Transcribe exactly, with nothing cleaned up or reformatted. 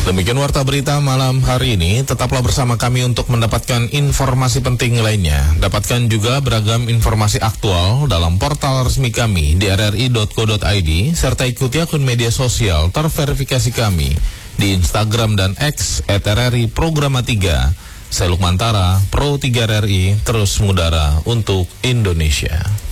Demikian warta berita malam hari ini. Tetaplah bersama kami untuk mendapatkan informasi penting lainnya. Dapatkan juga beragam informasi aktual dalam portal resmi kami di r r i dot co dot i d serta ikuti akun media sosial terverifikasi kami di Instagram dan X et r r i programa tiga. Saya Lukmantara, Pro tiga R R I, terus mengudara untuk Indonesia.